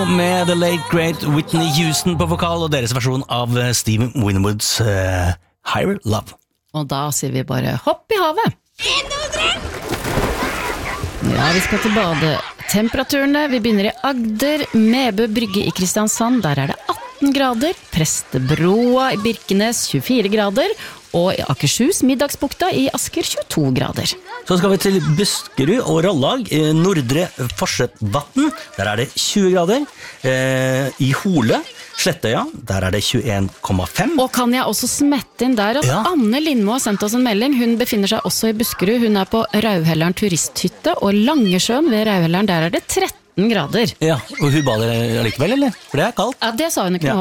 med The Late Great Whitney Houston på vokal og deres versjon av Steve Winwoods Higher Love. Og da sier vi bare hopp i havet. Ja, vi skal til badetemperaturene. Vi begynner i Agder, Mebø Brygge i Kristiansand. Der er det 18 grader. Prestebroa i Birkenes 24 grader. Og i Akershus, Middagsbukta i Asker 22 grader. Så skal vi til Buskerud og Rollag, Nordre Forsetvatn. Der er det 20 grader. I Hole, Slettøya, der er det 21,5. Og kan jeg også smette inn der at Anne Lindmo har sendt oss en melding. Hun befinner seg også i Buskerud. Hun er på Rauhelleren turisthytte og Langesjøen ved Rauhelleren. Der er det 13 grader. Ja, og hun bader likevel, eller? For det er kaldt. Ja, det sa hun ikke noe om.